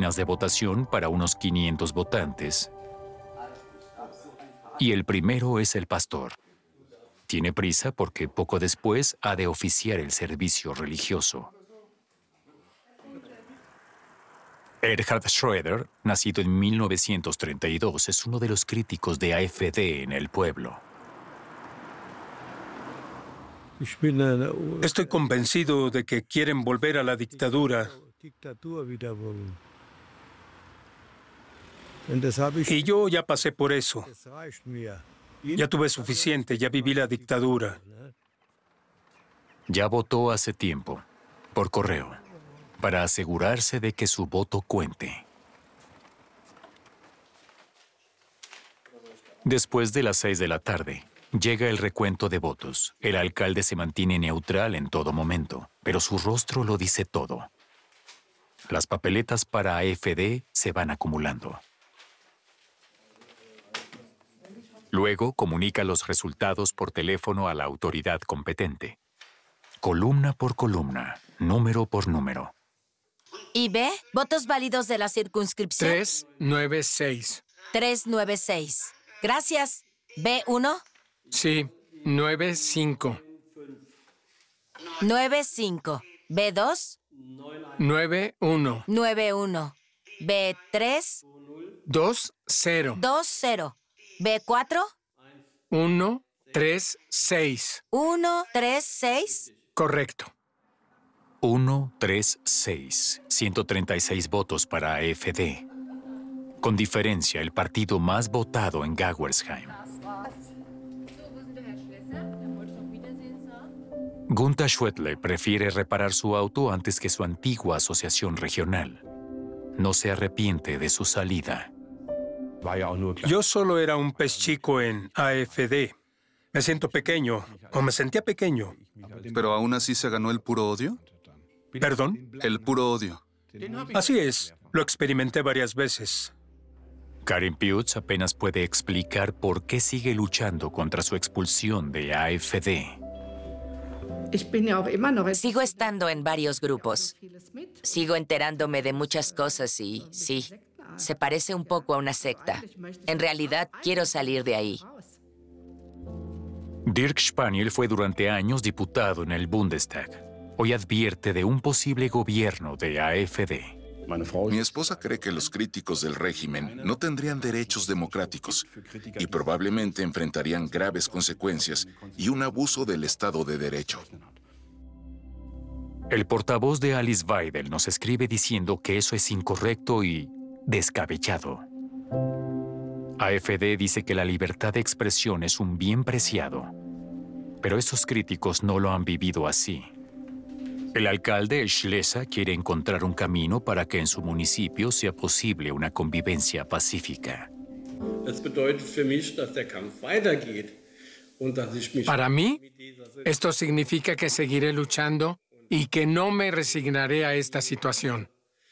máquinas de votación para unos 500 votantes. Y el primero es el pastor. Tiene prisa porque poco después ha de oficiar el servicio religioso. Erhard Schröder, nacido en 1932, es uno de los críticos de AfD en el pueblo. Estoy convencido de que quieren volver a la dictadura. Y yo ya pasé por eso. Ya tuve suficiente, ya viví la dictadura. Ya votó hace tiempo, por correo, para asegurarse de que su voto cuente. Después de las 6 de la tarde, llega el recuento de votos. El alcalde se mantiene neutral en todo momento, pero su rostro lo dice todo. Las papeletas para AfD se van acumulando. Luego comunica los resultados por teléfono a la autoridad competente. Columna por columna, número por número. ¿Y B? ¿Votos válidos de la circunscripción? 396. 396. Gracias. ¿B1? Sí, 95. 95. ¿B2? 91. 91. ¿B3? 20. 20. ¿B4? 136. 136. Correcto. 136. 136 votos para AfD. Con diferencia, el partido más votado en Gaggersheim. Gunther Schwedle prefiere reparar su auto antes que su antigua asociación regional. No se arrepiente de su salida. Yo solo era un pez chico en AfD. Me siento pequeño, o me sentía pequeño. ¿Pero aún así se ganó el puro odio? ¿Perdón? El puro odio. Así es, lo experimenté varias veces. Karin Piutz apenas puede explicar por qué sigue luchando contra su expulsión de AfD. Sigo estando en varios grupos. Sigo enterándome de muchas cosas y, sí, se parece un poco a una secta. En realidad, quiero salir de ahí. Dirk Spaniel fue durante años diputado en el Bundestag. Hoy advierte de un posible gobierno de AfD. Mi esposa cree que los críticos del régimen no tendrían derechos democráticos y probablemente enfrentarían graves consecuencias y un abuso del Estado de Derecho. El portavoz de Alice Weidel nos escribe diciendo que eso es incorrecto y descabellado. AfD dice que la libertad de expresión es un bien preciado, pero esos críticos no lo han vivido así. El alcalde Schlesser quiere encontrar un camino para que en su municipio sea posible una convivencia pacífica. Para mí, esto significa que seguiré luchando y que no me resignaré a esta situación.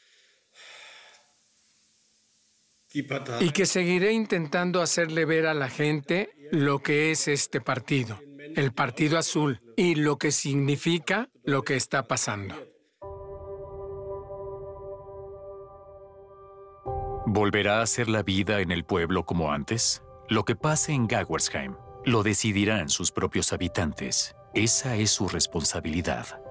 Y que seguiré intentando hacerle ver a la gente lo que es este partido, el Partido Azul, y lo que significa lo que está pasando. ¿Volverá a hacer la vida en el pueblo como antes? Lo que pase en Gaggersheim lo decidirán sus propios habitantes. Esa es su responsabilidad.